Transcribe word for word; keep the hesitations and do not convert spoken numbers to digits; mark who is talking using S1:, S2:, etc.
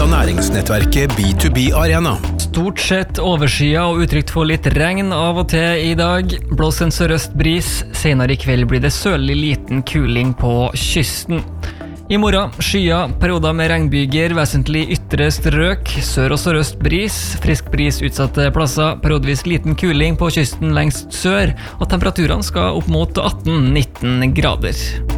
S1: av næringsnettverket B to B Arena.
S2: Stort sett overskya og utrygt for litt regn av og til i dag. Blås en sørøst bris. Senere i kveld blir det sørlig liten kuling på kysten. I morgen skya, perioder med regnbyger, vesentlig ytre strøk, sør- og sørøst bris, frisk bris utsatte plasser, periodvis liten kuling på kysten lengst sør, og temperaturene skal opp mot atten til nitten grader.